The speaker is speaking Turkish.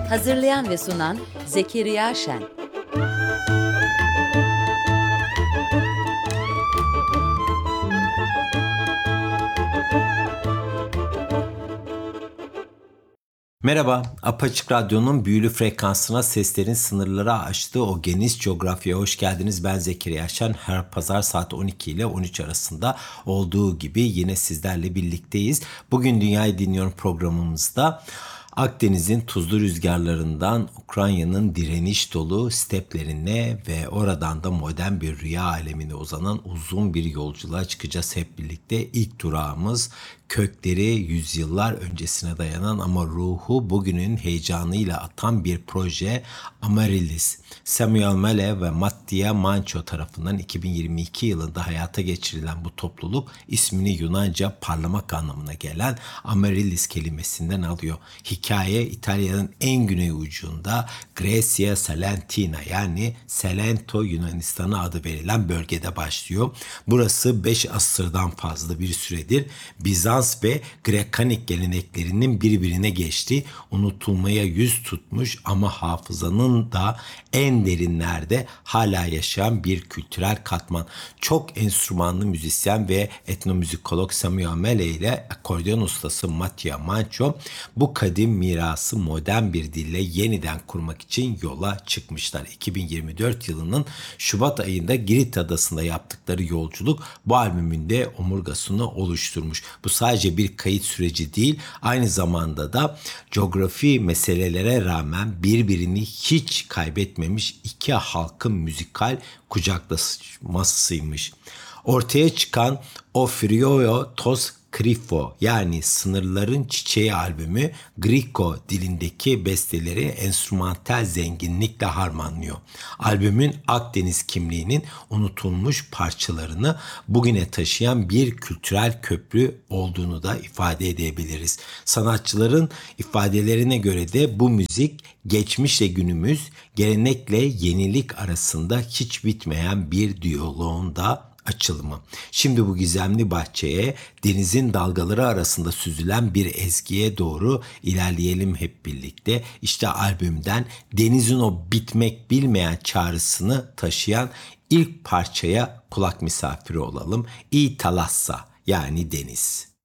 Hazırlayan ve sunan Zekeriya Şen. Merhaba, Apaçık Radyo'nun büyülü frekansına seslerin sınırları aştığı o geniş coğrafyaya hoş geldiniz. Ben Zekeriya Şen. Her pazar saat 12 ile 13 arasında olduğu gibi yine sizlerle birlikteyiz. Bugün Dünyayı Dinliyorum programımızda Akdeniz'in tuzlu rüzgarlarından Ukrayna'nın direniş dolu steplerine ve oradan da modern bir rüya alemine uzanan uzun bir yolculuğa çıkacağız hep birlikte. İlk durağımız kökleri yüzyıllar öncesine dayanan ama ruhu bugünün heyecanıyla atan bir proje Amaryllis. Samuel Mele ve Mattia Mancio tarafından 2022 yılında hayata geçirilen bu topluluk ismini Yunanca parlamak anlamına gelen Amaryllis kelimesinden alıyor. Hikaye İtalya'nın en güney ucunda Grecia Salentina yani Salento Yunanistan'a adı verilen bölgede başlıyor. Burası 5 asırdan fazla bir süredir Bizans ve Grekanik geleneklerinin birbirine geçtiği, unutulmaya yüz tutmuş ama hafızanın da en derinlerde hala yaşayan bir kültürel katman. Çok enstrümanlı müzisyen ve etnomüzikolog Samuel Mele ile akordeon ustası Mattia Mancio bu kadim mirası modern bir dille yeniden kurmak için yola çıkmışlar. 2024 yılının Şubat ayında Girit Adası'nda yaptıkları yolculuk bu albümün de omurgasını oluşturmuş. Bu sadece bir kayıt süreci değil, aynı zamanda da coğrafi meselelere rağmen birbirini hiç kaybetmemiş iki halkın müzikal kucaklaşmasıymış. Ortaya çıkan O Frio Tos Krifo yani Sınırların Çiçeği albümü Griko dilindeki besteleri enstrümantal zenginlikle harmanlıyor. Albümün Akdeniz kimliğinin unutulmuş parçalarını bugüne taşıyan bir kültürel köprü olduğunu da ifade edebiliriz. Sanatçıların ifadelerine göre de bu müzik geçmişle günümüz, gelenekle yenilik arasında hiç bitmeyen bir diyaloğun da açılımı. Şimdi bu gizemli bahçeye, denizin dalgaları arasında süzülen bir ezgiye doğru ilerleyelim hep birlikte. İşte albümden denizin o bitmek bilmeyen çağrısını taşıyan ilk parçaya kulak misafiri olalım. İ Talassa yani deniz.